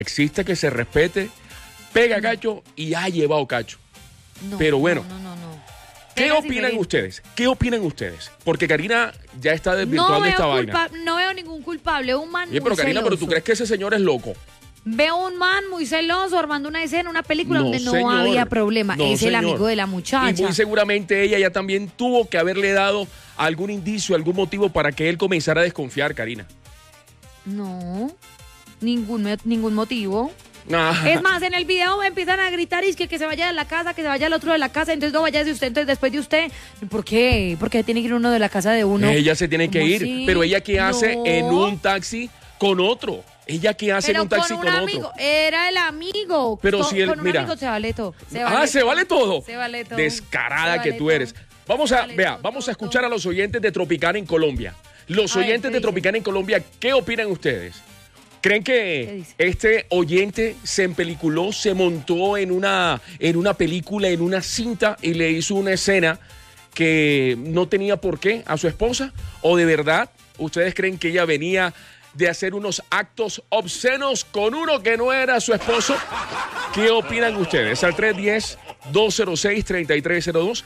existe que se respete, pega cacho y ha llevado cacho. No, Pero bueno, no. ¿qué Pega sin opinan ferir. ustedes? ¿Qué opinan ustedes? Porque Karina ya está desvirtuando esta vaina. No veo ningún culpable, un man Oye, muy pero Karina, ¿pero tú celoso. crees que ese señor es loco? Veo un man muy celoso armando una escena, una película No, donde no señor. había problema. No, Es el señor. amigo de la muchacha. Y muy seguramente ella ya también tuvo que haberle dado algún indicio, algún motivo para que él comenzara a desconfiar, Karina. No, ningún motivo. Ah. Es más, en el video empiezan a gritar y que se vaya de la casa, que se vaya el otro de la casa, entonces no vaya de usted, entonces después de usted. ¿Por qué? ¿Por qué tiene que ir uno de la casa de uno? Ella se tiene que ¿Cómo ir, así? pero ella qué hace No. en un taxi con otro. Ella qué hace en Pero un taxi con con un otro. amigo, era el amigo. Pero si él, con un mira. amigo se vale todo. Se vale todo. Se vale todo. Descarada Se que vale tú todo. eres. Vamos a, Se vale vea, todo, vamos a todo, escuchar todo. a los oyentes de Tropicana en Colombia. Los A ver, oyentes ¿qué de dicen? Tropicana en Colombia, ¿qué opinan ustedes? ¿Creen ¿Qué que dicen? este oyente se empeliculó, se montó en una película, en una cinta y le hizo una escena que no tenía por qué a su esposa? ¿O de verdad ustedes creen que ella venía de hacer unos actos obscenos con uno que no era su esposo? ¿Qué opinan ustedes? Al 310-206-3302,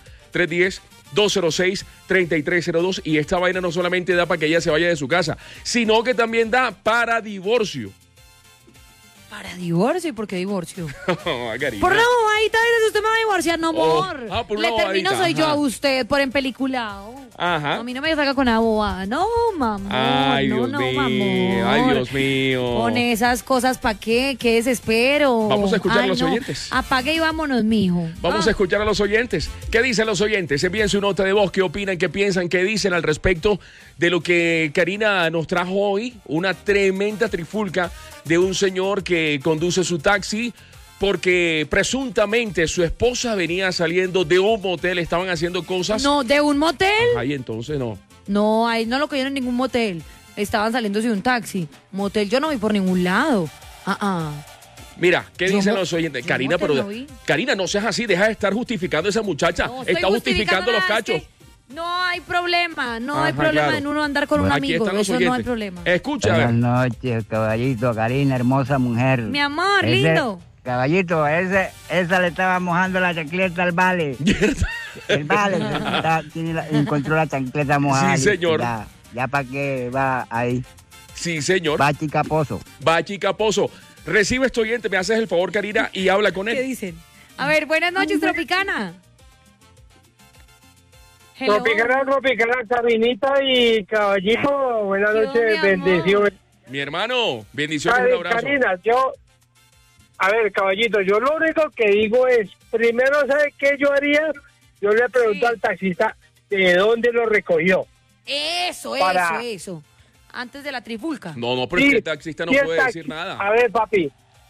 310-206-3302. Y esta vaina no solamente da para que ella se vaya de su casa, sino que también da para divorcio. Para divorcio, ¿y por qué divorcio? Karina. Por una bobadita, usted me va a divorciar, no, amor. Oh, por una Le termino bobadita, soy yo ajá. a usted por empeliculado. Ajá. A mí no me saca con la bobada. No, mamón. Ay, no, Dios no, mío. mamón. Ay, Dios mío. Con esas cosas, ¿para qué? ¿Qué desespero? Vamos a escuchar a Ay, los no. oyentes. Apague y vámonos, mijo. Vamos a escuchar a los oyentes. ¿Qué dicen los oyentes? Envíen su nota de voz. ¿Qué opinan? ¿Qué piensan? ¿Qué dicen al respecto de lo que Karina nos trajo hoy? Una tremenda trifulca de un señor que conduce su taxi porque presuntamente su esposa venía saliendo de un motel. Estaban haciendo cosas. No, ¿de un motel? Ahí entonces no. No, ahí no lo cogieron en ningún motel. Estaban saliéndose de un taxi. Motel, yo no voy por ningún lado. Mira, ¿qué Yo dicen mo- los oyentes? yo Karina, motel pero no vi. Karina, no seas así. Deja de estar justificando a esa muchacha. No, estoy Está justificando los nada, es cachos. que no hay problema. No hay Ajá, problema claro. en uno andar con un Aquí amigo. están los Eso oyentes. no hay problema. Escucha, a ver. Buenas noches, caballito, Karina, hermosa mujer. Mi amor, Ese- lindo. Caballito, esa le estaba mojando la chancleta al vale. El vale encontró la chancleta mojada. Sí, señor. Ya para qué va ahí. Sí, señor. Va chica pozo. Bachi Caposo. Recibe este oyente, me haces el favor, Karina, y habla con ¿Qué él. dicen? A ver, buenas noches, Tropicana. Hello. Tropicana, Carinita y Caballito, buenas Yo, noches, mi amor. bendiciones. Mi hermano, bendiciones, un abrazo. Karina, a ver, Caballito, yo lo único que digo es, primero, ¿sabes qué yo haría? Yo le pregunto Sí. al taxista de dónde lo recogió. Eso, Para- eso. Antes de la trifulca. No, pero es que el taxista no y el puede taxi- decir nada. A ver, papi,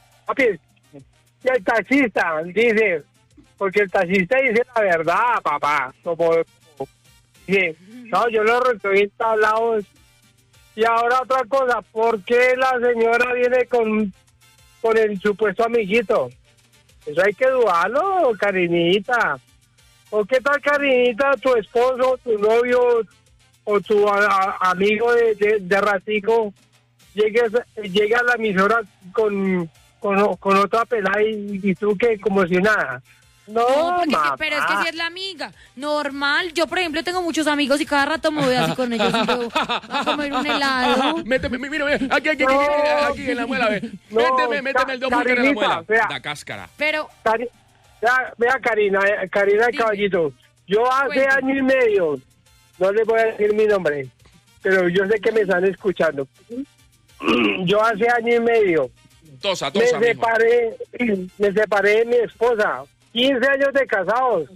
y el taxista dice, porque el taxista dice la verdad, papá, dice, no, yo lo recogí en tal lado. Y ahora otra cosa, ¿por qué la señora viene con el supuesto amiguito? Eso hay que dudarlo, Karinita. ¿O qué tal, Karinita, tu esposo, tu novio o tu amigo de ratico llega a la emisora con otra pelada y tú que como si nada? No, Pero es que si es la amiga. Normal. Yo, por ejemplo, tengo muchos amigos y cada rato me voy así con ellos y luego a comer un helado. Méteme, mira, aquí, en la muela, ve. No, Méteme el dos pulgares en la Karinita, muela. vea. Da cáscara. Pero, Vea, Karina Dime. Caballito, yo hace Cuéntame. año y medio, no le voy a decir mi nombre, pero yo sé que me están escuchando. Yo hace año y medio Tosa, me mijo. separé de mi esposa, 15 años de casados.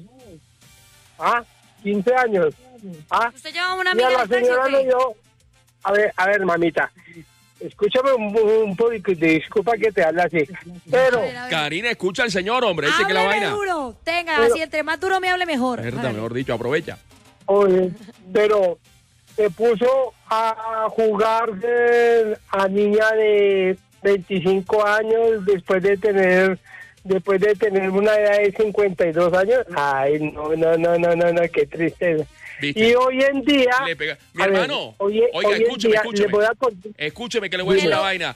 15 años. ¿usted lleva una Y amiga a la del taxi señora o le qué? dio, a ver, mamita, escúchame un poquito, disculpa que te hable así, pero... A ver. Karina, escucha al señor, hombre. Dice que la Hábleme vaina. duro. Tenga, Pero- así entre más duro me hable mejor. Verdad, Hágale. mejor dicho, aprovecha. Oye, pero se puso a jugar a niña de 25 años después de tener después de tener una edad de 52 años. Ay, no, qué tristeza. ¿Viste? Y hoy en día... Mi hermano, oiga, escúcheme que le voy a decir una vaina.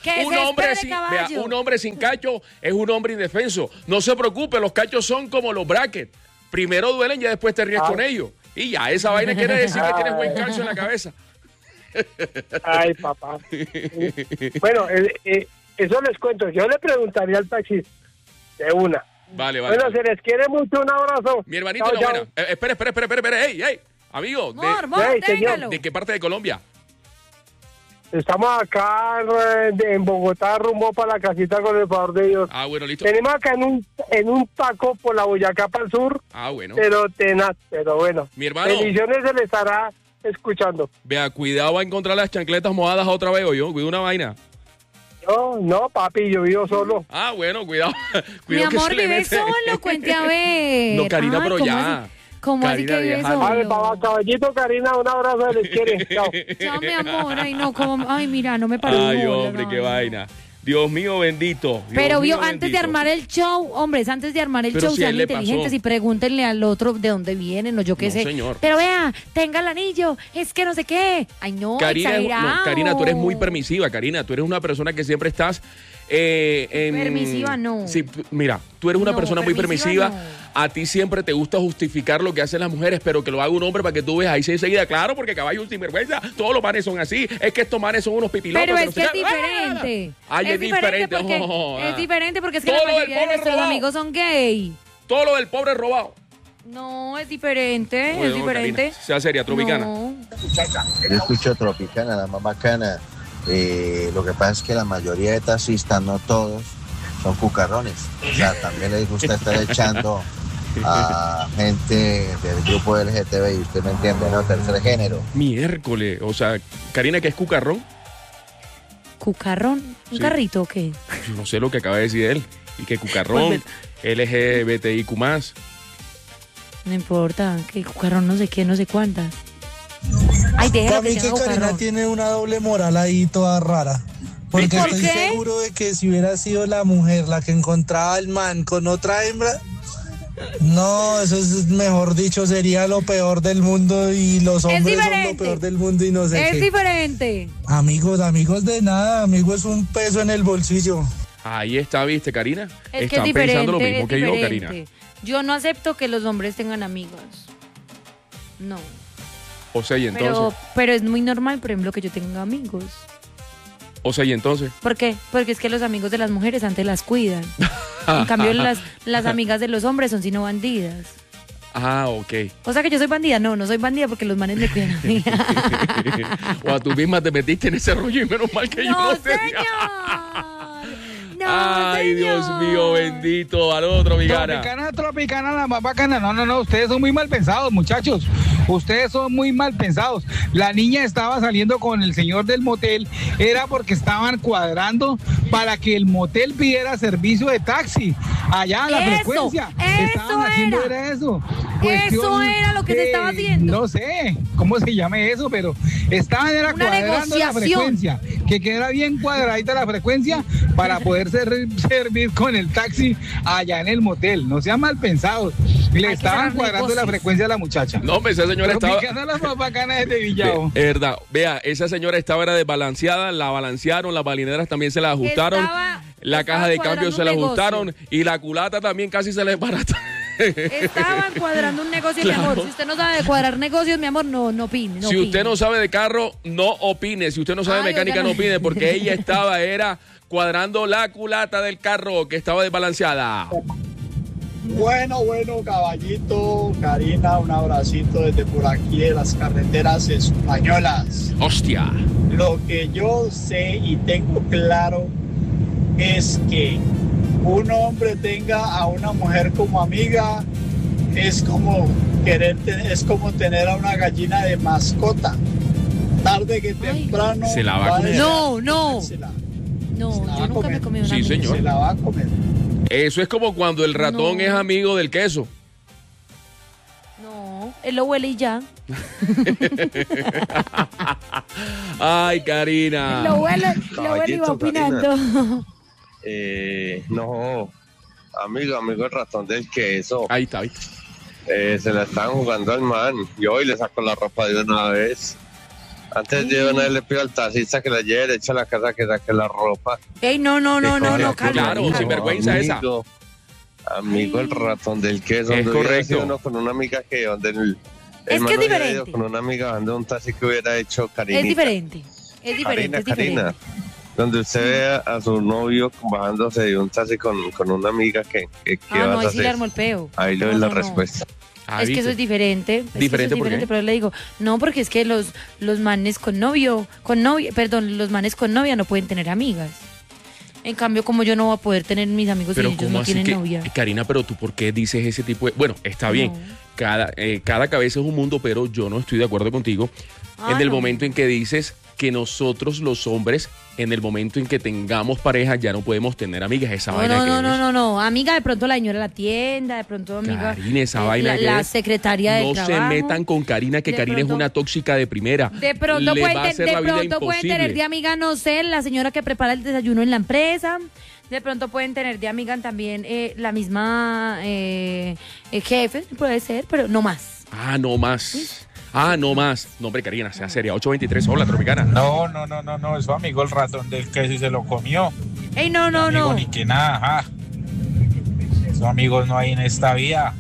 Un hombre sin cacho es un hombre indefenso. No se preocupe, los cachos son como los brackets. Primero duelen, ya después te ríes con ellos. Y ya, esa vaina quiere decir que tienes buen calcio en la cabeza. Ay, papá. Bueno, eso les cuento. Yo le preguntaría al taxista de una. Vale. Bueno, se les quiere mucho. Un abrazo. Mi hermanito, bueno. Espera. Ey. Amigo, ¿de qué parte de Colombia? Estamos acá en Bogotá, rumbo para la casita, con el favor de Dios. Ah, bueno, listo. Tenemos acá en un taco por la Boyacá para el sur. Ah, bueno. Pero tenaz, pero bueno. Mi hermano. Bendiciones, se le estará escuchando. Vea, cuidado a encontrar las chancletas mojadas otra vez, o yo. Cuida una vaina. No, papi, yo vivo solo. Ah, bueno, cuidado. Mi amor, vive solo, cuente a ver. No, Karina, pero ya. ¿Cómo así que vive solo? A ver, papá, caballito, Karina, un abrazo, les quiere. Chao. Chao, mi amor. Ay, mira, no me paró. Ay, hombre, qué vaina. Dios mío bendito. Pero vio, antes de armar el show, hombres, show, sean inteligentes y pregúntenle al otro de dónde vienen o yo qué sé. Señor. Pero vea, tenga el anillo, es que no sé qué. Ay, no, exagerado. Karina, tú eres muy permisiva, Karina. Tú eres una persona que siempre estás... permisiva no. Sí, mira, tú eres una persona muy permisiva. No. A ti siempre te gusta justificar lo que hacen las mujeres, pero que lo haga un hombre para que tú veas ahí enseguida. Claro, porque caballo sinvergüenza, todos los manes son así. Es que estos manes son unos pipilotos. Pero es que es diferente. Ay, es diferente. Es diferente porque es que la mayoría de nuestros amigos son gay. Todo lo del pobre robado. No, es diferente, Bueno, es diferente. Karina, sea seria, Tropicana. No. Yo escucho Tropicana, la más bacana. Lo que pasa es que la mayoría de taxistas, no todos, son cucarrones. O sea, también les gusta estar echando a gente del grupo LGTB, y usted me entiende, ¿no? Tercer género. Miércoles. O sea, Karina, ¿qué es cucarrón? ¿Cucarrón? ¿Un carrito o qué? Yo no sé lo que acaba de decir él. Y que cucarrón, LGBTIQ+. No importa, que cucarrón no sé qué, no sé cuántas. Ay, déjalo que tenga Karina cucarrón. tiene una doble moral ahí toda rara. Porque ¿Por estoy qué? seguro de que si hubiera sido la mujer la que encontraba al man con otra hembra, no, eso es, mejor dicho, sería lo peor del mundo, y los hombres son lo peor del mundo y no sé qué. Es diferente. Amigos de nada, amigo es un peso en el bolsillo. Ahí está, ¿viste, Karina? Es que Están es pensando lo diferente, mismo que yo, Karina. Yo no acepto que los hombres tengan amigos. No. O sea, y entonces. Pero es muy normal, por ejemplo, que yo tenga amigos. O sea, y entonces. ¿Por qué? Porque es que los amigos de las mujeres antes las cuidan. En cambio, las amigas de los hombres son sino bandidas. Ah, ok. O sea que yo soy bandida. No soy bandida porque los manes me cuidan a mí. O a tú misma te metiste en ese rollo y menos mal que yo no te... No, ay, señor. Dios mío, bendito. Al otro, mi cara. Tropicana, la más bacana. No, ustedes son muy mal pensados, muchachos. Ustedes son muy mal pensados. La niña estaba saliendo con el señor del motel, era porque estaban cuadrando para que el motel pidiera servicio de taxi allá a la frecuencia. Estaban haciendo era eso. Eso era lo que se estaba haciendo. No sé cómo se llame eso, pero estaban era Una cuadrando la frecuencia, que quedara bien cuadradita la frecuencia para poder servir con el taxi allá en el motel. No sean mal pensados. Le estaban cuadrando la frecuencia a la muchacha. No, esa señora estaba... las más bacanas de Villao. Verdad. Vea, esa señora estaba era desbalanceada, la balancearon, las balineras también se la ajustaron, la caja de cambio se la ajustaron y la culata también casi se le desbarata. Estaban cuadrando un negocio, claro. Mi amor. Si usted no sabe de cuadrar negocios, mi amor, no opine. Si usted no sabe de carro, no opine. Si usted no sabe de mecánica, no opine, porque ella era cuadrando la culata del carro que estaba desbalanceada. Bueno, caballito, Karina, un abracito desde por aquí de las carreteras españolas. ¡Hostia! Lo que yo sé y tengo claro es que un hombre tenga a una mujer como amiga es como tener a una gallina de mascota. Tarde que temprano se la va a comer. No, yo nunca me he comido una Sí, señor. Se la va a comer. Eso es como cuando el ratón es amigo del queso. No, él lo huele y ya. Ay, Karina. Lo huele y va opinando. No, Amigo, el ratón del queso. Ahí está, ¿viste? Se la estaban jugando al man. Yo hoy le saco la ropa de una vez. Antes de una vez le pido al taxista que la lleve derecha a la casa que saque la ropa. Ey, no, calma. Claro, sin vergüenza esa. Amigo, el ratón del queso. Es correcto. Uno con una amiga que donde es que es diferente. Con una amiga donde un taxi que hubiera hecho Karina. Es diferente. Karina. Donde usted ve a su novio bajándose de un taxi con una amiga que no, ahí sí le armó el peo. Ahí le doy la respuesta. Es que eso es diferente. ¿Diferente por qué? Pero le digo, no, porque es que los manes los manes con novia no pueden tener amigas. En cambio, como yo no voy a poder tener mis amigos pero si ellos no tienen novia. Karina, pero tú, ¿por qué dices ese tipo de...? Bueno, está bien. Cada cabeza es un mundo, pero yo no estoy de acuerdo contigo en el momento en que dices que nosotros los hombres, en el momento en que tengamos pareja, ya no podemos tener amigas. Esa vaina No. Amiga, de pronto la señora de la tienda, de pronto amiga... Karina, esa vaina la secretaria del trabajo. No se metan con Karina, que Karina es una tóxica de primera. De pronto pueden tener de amiga, no sé, la señora que prepara el desayuno en la empresa. De pronto pueden tener de amiga también la misma jefe, puede ser, pero no más. No más. ¿Sí? No más. No, hombre, Karina, sea seria. 823, hola, Tropicana. No, es su amigo el ratón del queso y se lo comió. Ey, no. Ni que nada, Esos amigos no hay en esta vida.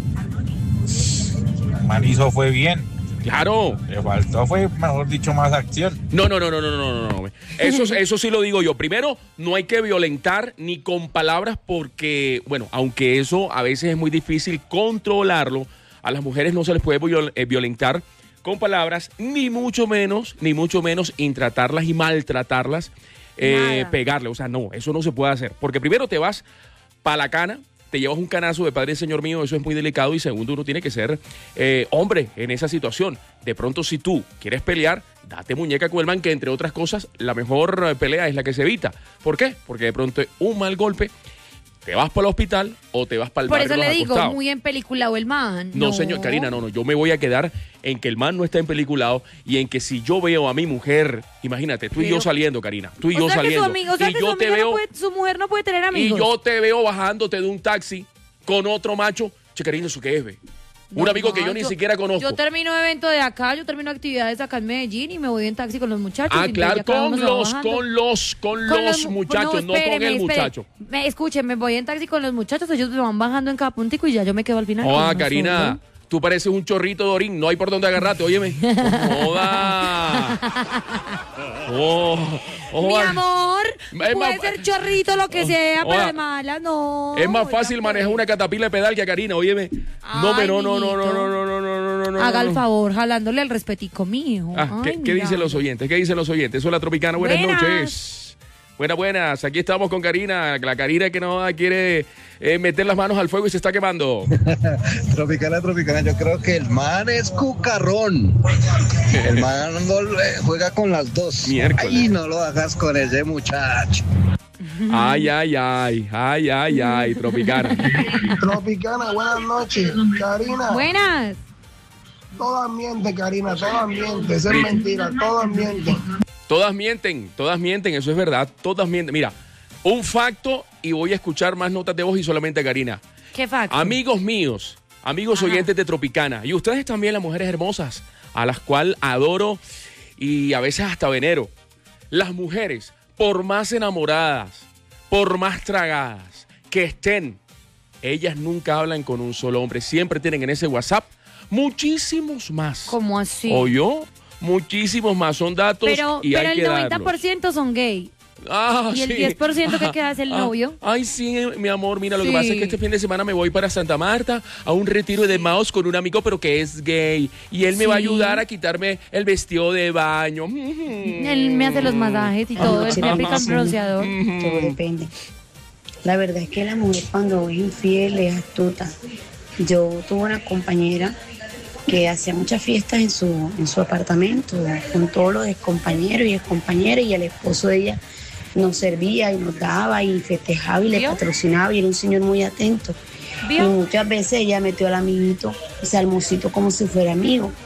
El man hizo fue bien. Claro. Le faltó fue, mejor dicho, más acción. No. Eso sí lo digo yo. Primero, no hay que violentar ni con palabras porque, bueno, aunque eso a veces es muy difícil controlarlo, a las mujeres no se les puede violentar con palabras, ni mucho menos intratarlas y maltratarlas, pegarle. O sea, no, eso no se puede hacer. Porque primero te vas pa' la cana, te llevas un canazo de padre, señor mío, eso es muy delicado. Y segundo, uno tiene que ser hombre en esa situación. De pronto, si tú quieres pelear, date muñeca con el man, que entre otras cosas, la mejor pelea es la que se evita. ¿Por qué? Porque de pronto un mal golpe, te vas para el hospital o te vas para el barrio. Por eso le digo, muy empeliculado el man. No, señor, Karina, no. Yo me voy a quedar en que el man no está empeliculado y en que si yo veo a mi mujer, imagínate, tú y yo saliendo, Karina, tú y yo saliendo. Su mujer no puede tener amigos. Y yo te veo bajándote de un taxi con otro macho. Che, Karina, ¿eso qué es, ve? Un amigo que yo ni siquiera conozco. Yo termino evento de acá, yo termino actividades acá en Medellín y me voy en taxi con los muchachos. Claro, con los muchachos, no con el muchacho. Escuchen, me voy en taxi con los muchachos, ellos me van bajando en cada puntico y ya yo me quedo al final. Karina, tú pareces un chorrito de orín, no hay por dónde agarrarte, óyeme. ¡Joda! Mi amor, puede ser chorrito, lo que sea, pero de mala, no. Es más fácil manejar una catapila de pedal que a Karina, óyeme. No. Haga el favor, jalándole el respetico mío. ¿Qué dicen los oyentes? Eso es la Tropicana. Buenas noches. Buenas. Aquí estamos con Karina. La Karina que no quiere meter las manos al fuego y se está quemando. Tropicana. Yo creo que el man es cucarrón. El man juega con las dos. Miércoles. Ay, no lo hagas con ese muchacho. Ay, Tropicana. Tropicana, buenas noches. Karina. Buenas. Todas mienten, Karina, todas mienten. Eso es mentira, todas mienten. Todas mienten, eso es verdad, todas mienten. Mira, un facto y voy a escuchar más notas de voz y solamente Karina. ¿Qué facto? Amigos míos, oyentes de Tropicana, y ustedes también, las mujeres hermosas, a las cuales adoro y a veces hasta venero. Las mujeres, por más enamoradas, por más tragadas que estén, ellas nunca hablan con un solo hombre, siempre tienen en ese WhatsApp muchísimos más. ¿Cómo así? ¿Oyó? Muchísimos más, son datos y hay que darlos. Pero el 90% son gay. Y el 10% que queda es el novio. Ay, sí, mi amor, mira, lo que pasa es que este fin de semana me voy para Santa Marta a un retiro de Maos con un amigo, pero que es gay. Y él me va a ayudar a quitarme el vestido de baño. Él me hace los masajes y todo, él me aplica un bronceador. Todo depende. La verdad es que la mujer cuando es infiel es astuta. Yo tuve una compañera que hacía muchas fiestas en su apartamento con todos los compañeros y excompañeras, y el esposo de ella nos servía y nos daba y festejaba y le patrocinaba, y era un señor muy atento. Y muchas veces ella metió al amiguito, ese almocito, como si fuera amigo.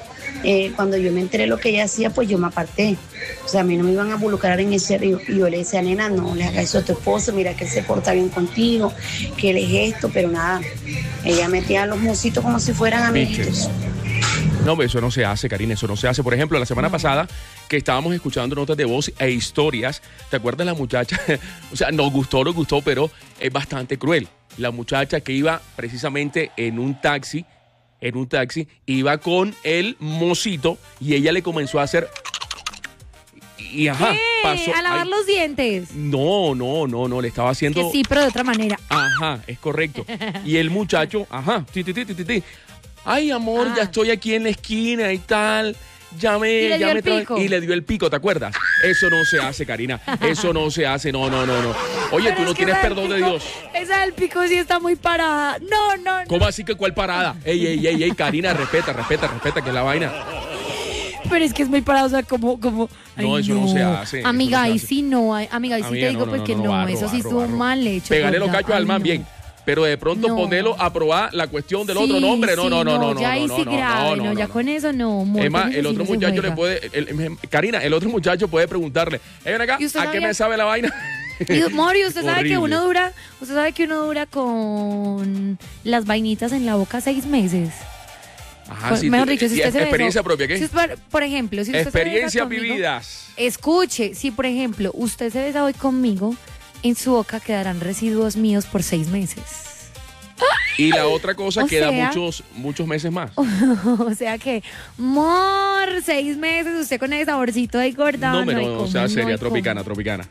Cuando yo me enteré lo que ella hacía, pues yo me aparté. O sea, a mí no me iban a involucrar en ese río. Y yo le decía, nena, no le hagas eso a tu esposo, mira que él se porta bien contigo, que él es esto, pero nada. Ella metía a los mositos como si fueran amiguitos. No, eso no se hace, Karina, eso no se hace. Por ejemplo, la semana pasada que estábamos escuchando notas de voz e historias, ¿te acuerdas la muchacha? O sea, nos gustó, pero es bastante cruel. La muchacha que iba precisamente en un taxi, iba con el mocito y ella le comenzó a hacer... Y pasó a lavar los dientes. No, le estaba haciendo... Que sí, pero de otra manera. Ajá, es correcto. Y el muchacho, ay, amor, ya estoy aquí en la esquina y tal. Y le dio el pico, ¿te acuerdas? Eso no se hace, Karina. Eso no se hace, no. Oye, pero tú no tienes perdón de Dios. Esa del pico sí está muy parada. No. ¿Cómo así que cuál parada? Ey, Karina, respeta, que es la vaina. Pero es que es muy parado, o sea, como... No, eso no se hace. Amiga, ahí sí no, amiga, ahí sí te digo, pues que no, eso sí estuvo mal hecho. Pégale los cachos al man bien. Pero de pronto ponerlo a probar la cuestión del otro nombre. No. Ya ahí sí grave, no, ya con eso no. Es más, el otro muchacho le puede... Karina, el otro muchacho puede preguntarle, ven acá, ¿a qué me sabe la vaina? Mori, usted sabe que uno dura con las vainitas en la boca 6 meses. Ajá, sí, mejor dicho, si usted se experiencia propia, ¿qué? Si por ejemplo, si usted experiencias vividas. Escuche, si por ejemplo usted se besa hoy conmigo, en su boca quedarán residuos míos por 6 meses. Y la otra cosa queda muchos meses más. O sea que, 6 meses, usted con ese saborcito ahí cortado. O sea, sería tropicana. Tropicana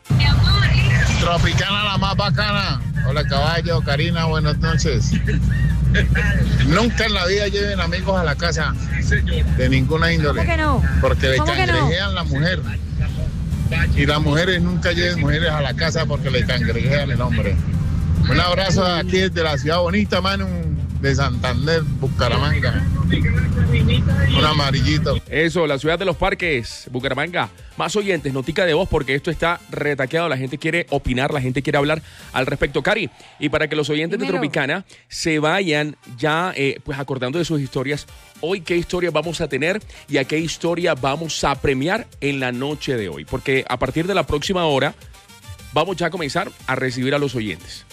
la más bacana. Hola, caballo, Karina, buenas noches. Nunca en la vida lleven amigos a la casa de ninguna índole. ¿Cómo que no? Porque le cangrejean la mujer. Y las mujeres nunca lleven mujeres a la casa porque le cangrejean el hombre. Un abrazo aquí desde la ciudad bonita, Manu, de Santander, Bucaramanga. Un amarillito. Eso, la ciudad de los parques, Bucaramanga. Más oyentes, notica de voz, porque esto está retaqueado. La gente quiere opinar, la gente quiere hablar al respecto. Cari, y para que los oyentes de Tropicana se vayan ya pues acordando de sus historias, hoy qué historia vamos a tener y a qué historia vamos a premiar en la noche de hoy. Porque a partir de la próxima hora vamos ya a comenzar a recibir a los oyentes.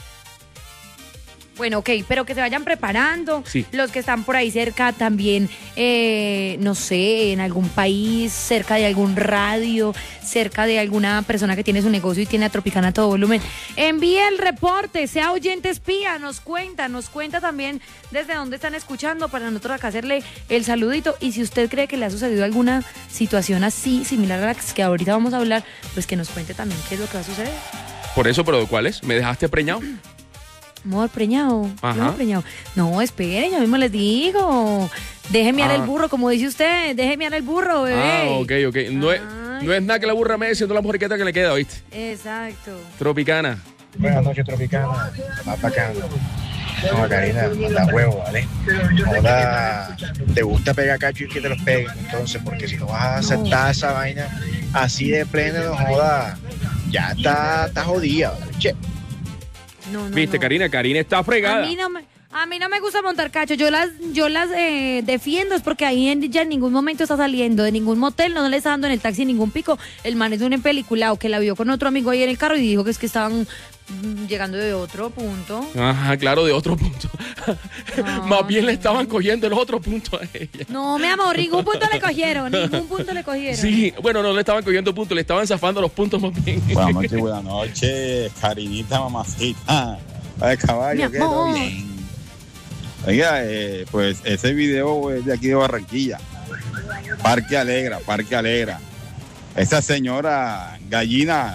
Bueno, ok, pero que se vayan preparando. Sí. Los que están por ahí cerca también, no sé, en algún país, cerca de algún radio, cerca de alguna persona que tiene su negocio y tiene a Tropicana a todo volumen. Envíe el reporte, sea oyente espía, nos cuenta también desde dónde están escuchando para nosotros acá hacerle el saludito. Y si usted cree que le ha sucedido alguna situación así, similar a la que ahorita vamos a hablar, pues que nos cuente también qué es lo que va a suceder. Por eso, ¿pero cuál es? ¿Me dejaste preñado? Amor, preñado. No, esperen, yo mismo les digo. Déjeme mirar el burro, como dice usted. Déjeme mirar el burro, bebé. Ok. No es nada que la burra me siendo la mujeriqueta que le queda, ¿viste? Exacto. Tropicana. Buenas noches, Tropicana. Más bacano. No, Karina, manda huevo, ¿vale? Ahora te gusta pegar cacho y que te los peguen, entonces, porque si no vas a aceptar esa vaina así de pleno, no joda, ya está jodida, ¿vale? Che. No, ¿viste, Karina? Karina está fregada. A mí no me gusta montar cacho. Yo las defiendo, es porque ahí ya en ningún momento está saliendo de ningún motel, no le está dando en el taxi ningún pico. El man es un empeliculado que la vio con otro amigo ahí en el carro y dijo que es que estaban llegando de otro punto. Ajá, claro, de otro punto. Más bien le estaban cogiendo el otro punto a ella. No, mi amor, ningún punto le cogieron. Sí, bueno, no le estaban cogiendo puntos, le estaban zafando los puntos más bien. Buenas noches, Karinita, mamacita. Ay, caballo, quedó bien. Oiga, pues ese video es de aquí de Barranquilla. Parque Alegra. Esa señora gallina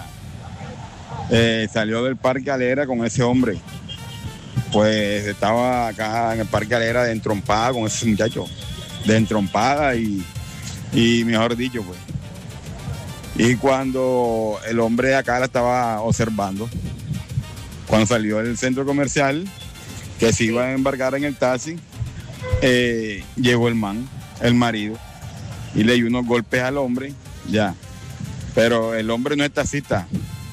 salió del Parque Alegra con ese hombre. Pues estaba acá en el Parque Alegra de entrompada con ese muchacho. De entrompada y mejor dicho, pues. Y cuando el hombre acá la estaba observando, cuando salió del centro comercial, que se iba a embarcar en el taxi, llegó el man, el marido, y le dio unos golpes al hombre, ya. Pero el hombre no es taxista,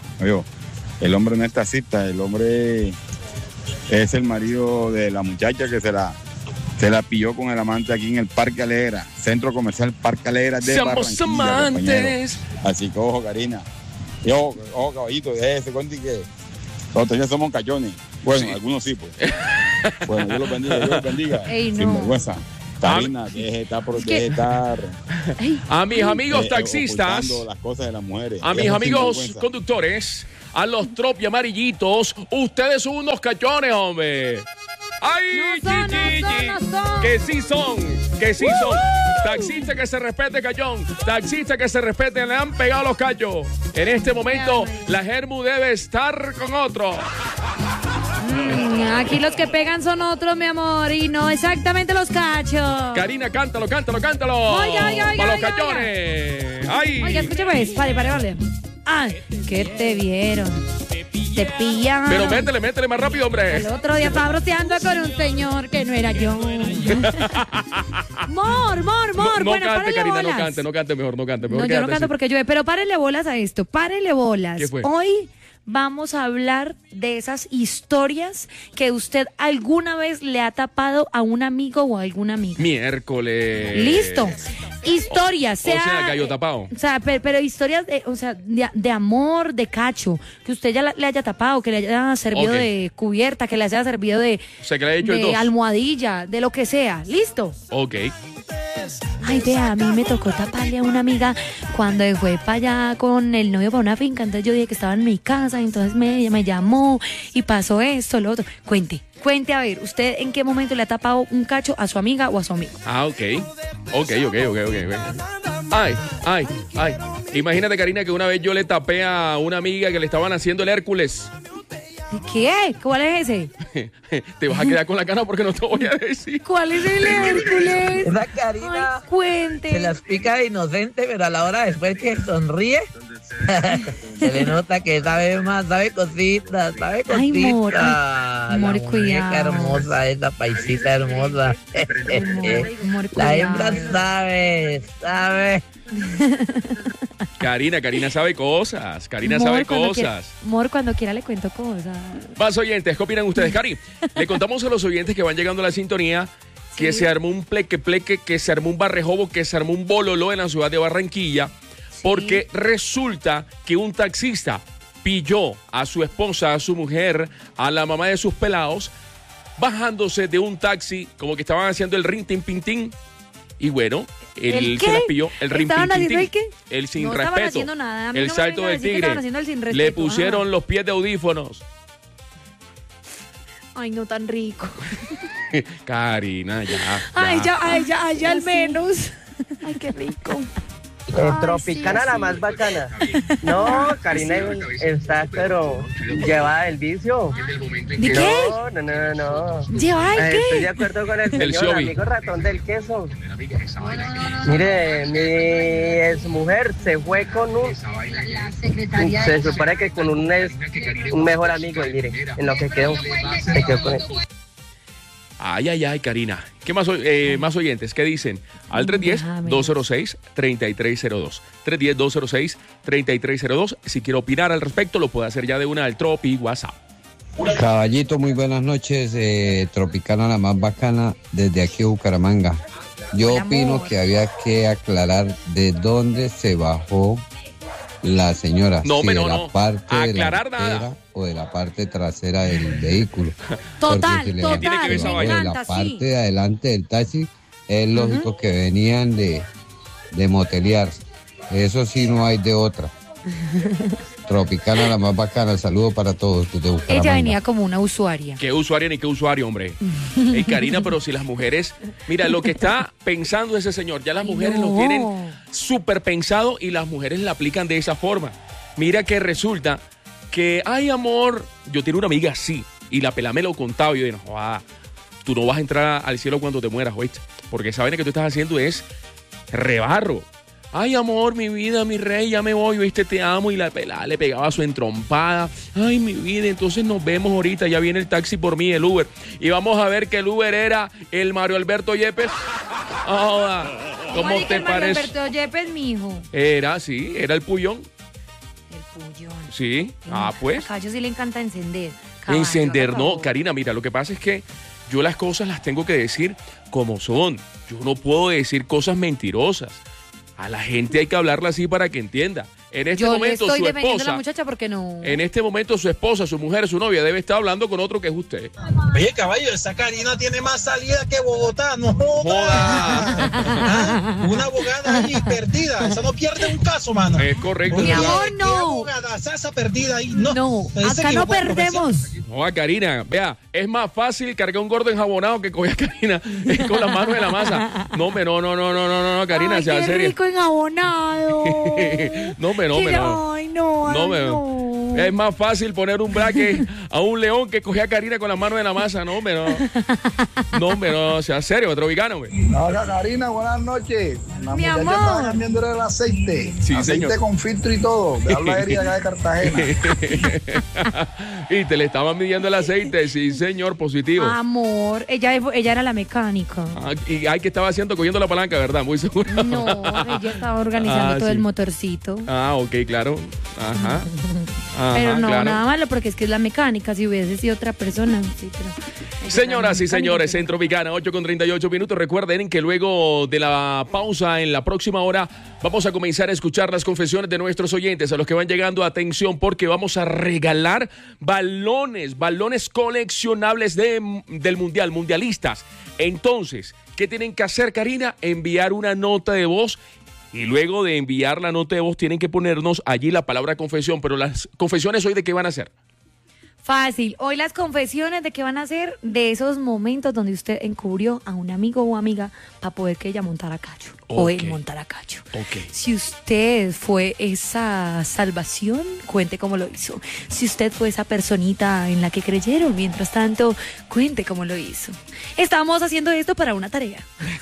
el hombre no es taxista, el hombre es el marido de la muchacha que Se la pilló con el amante aquí en el Parque Alegra, Centro Comercial Parque Alegra de Somos Barranquilla, amantes. compañero. Así que ojo, Karina. Y ojo, caballito, déjese cuenta que los ya somos cachones. Bueno, sí. Algunos sí, pues. Bueno, Dios los bendiga, Ey, no. Sin vergüenza. Karina, deje de estar. A mis amigos taxistas, las cosas de las mujeres. A mis amigos conductores, a los tropi amarillitos, ustedes son unos cachones, hombre. ¡Ay, no son. Que sí son. Taxista que se respete, cachón. Taxista que se respete, le han pegado los cachos. En este momento, la Germu debe estar con otro. Aquí los que pegan son otros, mi amor, y no exactamente los cachos. Karina, cántalo. Oiga, para los cachones. ¡Ay! Oiga, escúchame, vale. ¡Ay, que te vieron! Te pillan. Pero métele más rápido, hombre. El otro día estaba broteando con un señor que no era yo. Mor. No Bueno, cante, Karina, bolas. no cante mejor. No, yo no canto porque llueve, pero párenle bolas a esto, párenle bolas. ¿Qué fue? Hoy vamos a hablar de esas historias que usted alguna vez le ha tapado a un amigo o a alguna amiga. Miércoles. Listo. Historias, sea gallo tapado. O sea, pero historias de amor, de cacho, que usted ya le haya tapado, que le haya servido de cubierta, que le haya servido de, o sea, que le haya hecho de almohadilla, de lo que sea. ¿Listo? Ok. Ay, vea, a mí me tocó taparle a una amiga cuando fue para allá con el novio para una finca. Entonces yo dije que estaba en mi casa, entonces me llamó y pasó esto, lo otro. Cuente, a ver, ¿usted en qué momento le ha tapado un cacho a su amiga o a su amigo? Ah, ok. Ay. Imagínate, Karina, que una vez yo le tapé a una amiga que le estaban haciendo el Hércules. ¿Qué? ¿Cuál es ese? Te vas a quedar con la cara porque no te voy a decir. ¿Cuál es el Hércules? Esa Karina. Ay, cuente. Se las pica de inocente, pero a la hora después que sonríe, se le nota que sabe más, sabe cositas. Ay, amor, cuidado. Hermosa, esa paisita hermosa. Amor, la hembra sabe. Karina sabe cosas. Amor, cuando quiera le cuento cosas. Más oyentes, ¿qué opinan ustedes, Cari? Le contamos a los oyentes que van llegando a la sintonía que se armó un pleque, que se armó un barrejobo, que se armó un bololó en la ciudad de Barranquilla, porque resulta que un taxista pilló a su esposa, a su mujer, a la mamá de sus pelados, bajándose de un taxi, como que estaban haciendo el rin tin pintín. Y bueno, él se las pilló, el rin tin pintín. El sin no respeto. Haciendo nada. El no salto del tigre. Le pusieron los pies de audífonos. Ay, no tan rico. Karina, ya. Ay, ya al menos. Ay, qué rico. Tropicana la más bacana. No, Karina está pero llevada del vicio. ¿De qué? No. ¿Llevada el qué? Estoy de acuerdo con el señor, amigo ratón del queso. Mire, mi exmujer se fue con se supone que con un mejor amigo, y mire, en lo que quedó, se quedó con él. Ay, Karina. ¿Qué más oyentes? ¿Qué dicen? Al 310-206-3302. 310-206-3302. Si quiere opinar al respecto, lo puede hacer ya de una al Tropi WhatsApp. Caballito, muy buenas noches. Tropicana la más bacana desde aquí Bucaramanga. Yo opino que había que aclarar de dónde se bajó la señora. No, si pero de la no. parte Aclarar delantera nada. O de la parte trasera del vehículo. Total. Tiene que ver esa vaina. De la parte de adelante del taxi es lógico que venían de motelear. Eso sí, no hay de otra. Tropicana la más bacana. Saludo para todos desde Bucaramanga. Ella venía como una usuaria. ¿Qué usuaria ni qué usuario, hombre? Karina, pero si las mujeres... Mira, lo que está pensando ese señor, ya las mujeres lo tienen súper pensado y las mujeres la aplican de esa forma. Mira que resulta que, ay, amor, yo tengo una amiga así y la pelá me lo contaba y yo dije, tú no vas a entrar al cielo cuando te mueras, ¿oíste? Porque esa vaina que tú estás haciendo es rebarro. Ay, amor, mi vida, mi rey, ya me voy, ¿viste? Te amo. Y la pelada le pegaba su entrompada. Ay, mi vida, entonces nos vemos ahorita. Ya viene el taxi por mí, el Uber. Y vamos a ver que el Uber era el Mario Alberto Yepes. ¿Cómo te parece? Mario Alberto Yepes, mijo. Era el Puyón. El Puyón. Sí. Pues. A Caballo sí le encanta encender. Encender, no, Karina, mira, lo que pasa es que yo las cosas las tengo que decir como son. Yo no puedo decir cosas mentirosas. A la gente hay que hablarla así para que entienda. En este momento, estoy su defendiendo a la esposa, muchacha porque no. en este momento, su esposa, su mujer, su novia debe estar hablando con otro que es usted. Oye, caballo, esa Karina tiene más salida que Bogotá, no joda. ¿Ah? Una abogada ahí perdida, esa no pierde un caso, mano. Es correcto. Mi amor, no. Abogada, esa perdida ahí, no. No, acá no perdemos. No, a Karina, vea, es más fácil cargar un gordo enjabonado que coger a Karina con las manos en la masa. No, Karina, ay, sea qué seria. rico enjabonado. No. Ay, no. Es más fácil poner un braque a un león que coger a Karina con las manos en la masa. No, sea serio, Tropicana, güey. Hola, Karina, buenas noches. La Mi muchacha amor. estaba cambiando el aceite. Sí, aceite señor. con filtro y todo. De habla de acá de Cartagena. Y te le estaban midiendo el aceite, sí, señor, positivo. Amor, ella era la mecánica. Y hay que estaba haciendo, cogiendo la palanca, ¿verdad? Muy seguro. No, ella estaba organizando todo sí. el motorcito. Ok, claro. Ajá. Pero no, claro. nada malo, porque es que es la mecánica. Si hubiese sido otra persona, sí, pero... Señoras y señores, en Tropicana, 8:38. Recuerden que luego de la pausa en la próxima hora vamos a comenzar a escuchar las confesiones de nuestros oyentes, a los que van llegando. Atención, porque vamos a regalar balones coleccionables del Mundial, mundialistas. Entonces, ¿qué tienen que hacer, Karina? Enviar una nota de voz. Y luego de enviar la nota de voz tienen que ponernos allí la palabra confesión. Pero las confesiones hoy, ¿de qué van a ser? Fácil. Hoy las confesiones de qué van a ser de esos momentos donde usted encubrió a un amigo o amiga para poder que ella montara cacho. O él montara cacho. Si usted fue esa salvación, cuente cómo lo hizo. Si usted fue esa personita en la que creyeron, mientras tanto, cuente cómo lo hizo. Estamos haciendo esto para una tarea.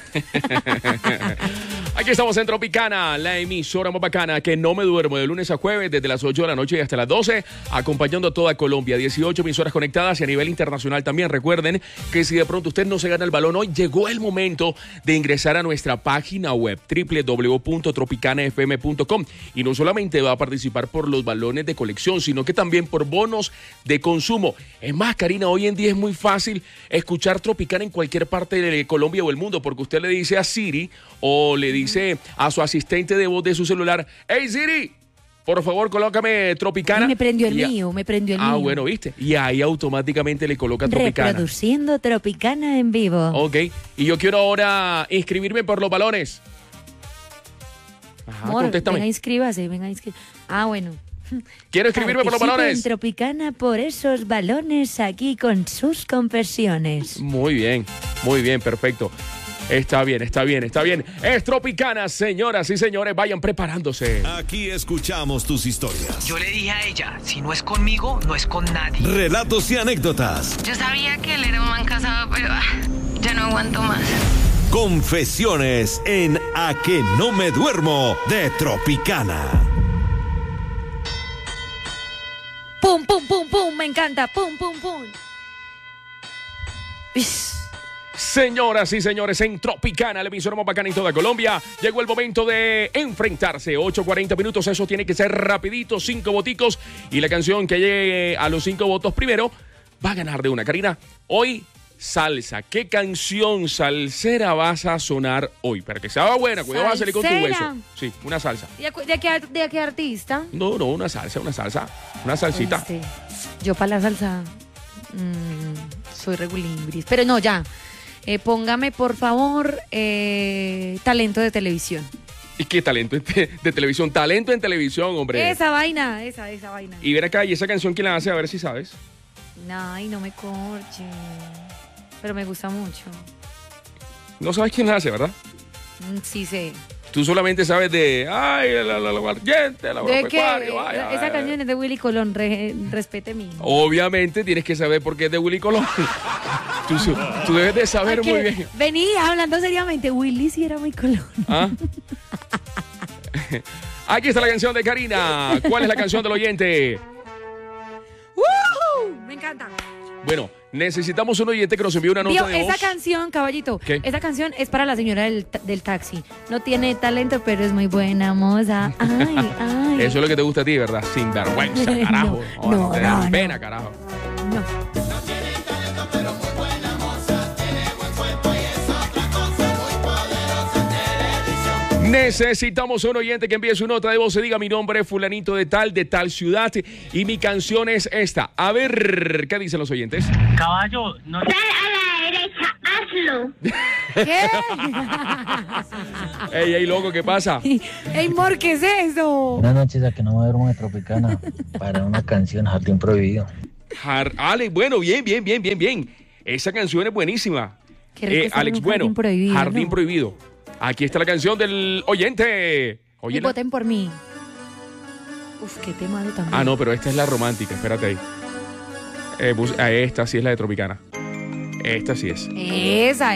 Aquí estamos en Tropicana, la emisora más bacana que no me duermo de lunes a jueves desde las 8 de la noche y hasta las 12, acompañando a toda Colombia. 18 emisoras conectadas y a nivel internacional también. Recuerden que si de pronto usted no se gana el balón hoy, llegó el momento de ingresar a nuestra página web www.tropicanafm.com y no solamente va a participar por los balones de colección, sino que también por bonos de consumo. Es más, Karina, hoy en día es muy fácil escuchar Tropicana en cualquier parte de Colombia o el mundo, porque usted le dice a Siri o le dice a su asistente de voz de su celular: "Hey Siri, por favor, colócame Tropicana". Y me prendió el mío. Bueno, ¿viste? Y ahí automáticamente le coloca Tropicana. Reproduciendo Tropicana en vivo. Ok, y yo quiero ahora inscribirme por los balones. Ajá, amor, contéstame. venga, inscríbase. Bueno. Quiero inscribirme por los balones. En Tropicana por esos balones aquí con sus confesiones. Muy bien, perfecto. Está bien. Es Tropicana, señoras y señores, vayan preparándose. Aquí escuchamos tus historias. Yo le dije a ella, si no es conmigo, no es con nadie. Relatos y anécdotas. Yo sabía que él era un man casado, pero ya no aguanto más. Confesiones en A que no me duermo de Tropicana. Pum, pum, pum, pum, me encanta. Pum, pum, pum. Señoras y señores, en Tropicana, la emisora más bacana en toda Colombia, llegó el momento de enfrentarse. 8:40, eso tiene que ser rapidito, 5 voticos, y la canción que llegue a los 5 votos primero va a ganar de una. Karina, hoy salsa. ¿Qué canción salsera vas a sonar hoy? Para que sea buena, cuidado, vas a salir con tu hueso. Sí, una salsa. ¿De qué artista? No, una salsa. Una salsita. Yo para la salsa soy regulimbris. Pero no, ya. Póngame, por favor, talento de televisión. ¿Y qué talento de televisión? Talento en televisión, hombre. Esa vaina. Y ven acá, ¿y esa canción quién la hace? A ver si sabes. Ay, no me corche. Pero me gusta mucho. No sabes quién la hace, ¿verdad? Sí sé. Tú solamente sabes de... ¡Ay, la aguardiente, el agropecuario! Esa canción es de Willy Colón, respete mi. Obviamente tienes que saber por qué es de Willy Colón. Tú debes de saber muy bien. Vení, hablando seriamente, Willy sí era muy Colón. Aquí está la canción de Karina. ¿Cuál es la canción del oyente? Me encanta. Bueno, necesitamos un oyente que nos envíe una nota de voz. Esa canción, caballito, ¿qué? Esa canción es para la señora del taxi. No tiene talento, pero es muy buena moza. Ay. Eso es lo que te gusta a ti, ¿verdad? Sin vergüenza, carajo. No te da pena, carajo. No. No tiene talento, pero muy buena moza. Necesitamos un oyente que envíe su nota de voz y diga: mi nombre es fulanito de tal ciudad y mi canción es esta. A ver, ¿qué dicen los oyentes? Caballo, no... Dale a la derecha, hazlo. ¿Qué? Ey, loco, ¿qué pasa? Ey, Mor, ¿qué es eso? Buenas noches, a que no me duermo de Tropicana para una canción, Jardín Prohibido. Alex, bueno, bien. Esa canción es buenísima. Alex, bueno, Jardín Prohibido. Aquí está la canción del oyente. Y voten por mí. Uf, qué tema de también. Ah, no, pero esta es la romántica, espérate ahí. Esta sí es la de Tropicana. Esta sí es. Esa.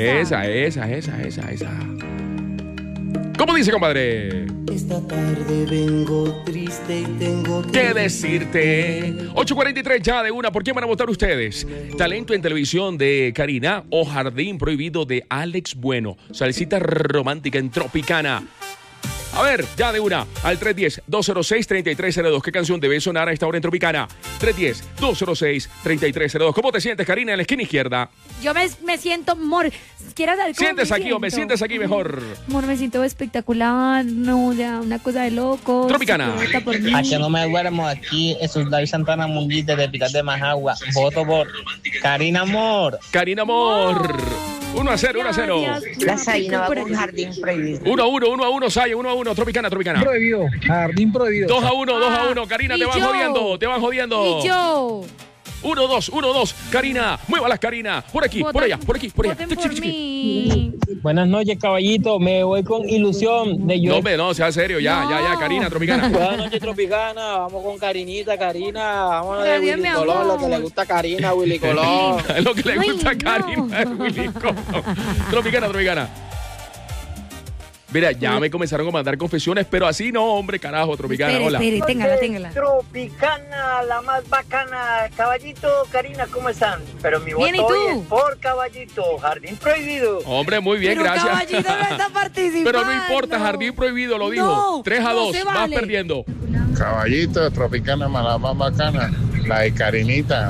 ¿Cómo dice, compadre? Esta tarde vengo triste y tengo ¿Qué decirte? 8:43 ya de una. ¿Por quién van a votar ustedes? ¿Talento en televisión de Karina o Jardín Prohibido de Alex Bueno? Salsita romántica en Tropicana. A ver, ya de una, al 310-206-3302. ¿Qué canción debe sonar a esta hora en Tropicana? 310-206-3302. ¿Cómo te sientes, Karina, en la esquina izquierda? Yo me siento, Mor, ¿quieres saber cómo sientes aquí, hombre, sientes aquí mejor. Mor, me siento espectacular, no, ya, una cosa de loco. Tropicana. Aquí no me duermo, aquí es David Santana Munguí de Pitar de Majagua. Voto por Karina Amor. Karina Amor. 1-0. La Sayina va con Jardín Prohibido. 1-1, Saya, 1-1, Tropicana. Prohibido, Jardín Prohibido. 2-1, Karina, te van jodiendo. Y yo. 1-2, Karina, muévalas, Karina. Por aquí, por allá. Voten por mí. Buenas noches, caballito. Me voy con Ilusión de yo. No, hombre, no, sea serio, ya, Karina, Tropicana. Buenas noches, Tropicana. Vamos con Karinita, Karina. Vámonos de Willy Colón, lo que le gusta a Karina, Willy Colón. Lo que le gusta a Karina es Willy Colón. Tropicana. Mira, ya me comenzaron a mandar confesiones, pero así no, hombre, carajo, Tropicana, hola. Téngala. Tropicana, la más bacana. Caballito, Karina, ¿cómo están? Pero mi voto hoy es por Caballito, Jardín Prohibido. Hombre, muy bien, pero gracias. Caballito no está participando. Pero no importa, Jardín Prohibido lo dijo. No, 3-2, vas perdiendo. Caballito, Tropicana, la más bacana. La de Karinita.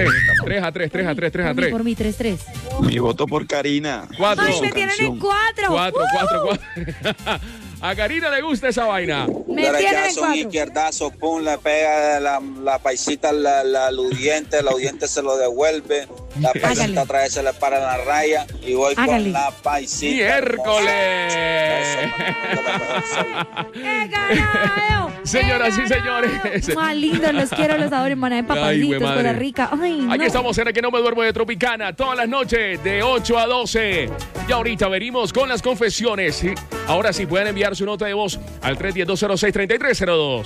3-3. Por mí, 3-3. Mi voto por Karina. 4. Ay, me tienen en 4. 4. A Karina le gusta esa vaina. Me tienen en 4. Izquierdazo, pum, le pega la paisita al aludiente, el audiente se lo devuelve, la paisita otra vez se le para la raya y voy con la paisita. ¡Miércoles! ¡Qué ganado! Señoras y señores. Más lindo, los quiero, los adoro, hermana de papaditos, Costa Rica. Ay, no. Aquí estamos en el que no me duermo de Tropicana, todas las noches de 8 a 12. Y ahorita venimos con las confesiones. Ahora sí pueden enviar su nota de voz al 310-206-3302.